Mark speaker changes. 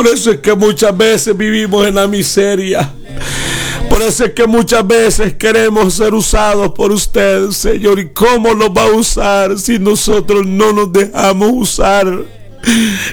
Speaker 1: Por eso es que muchas veces vivimos en la miseria. Por eso es que muchas veces queremos ser usados por usted, Señor. ¿Y cómo nos va a usar si nosotros no nos dejamos usar?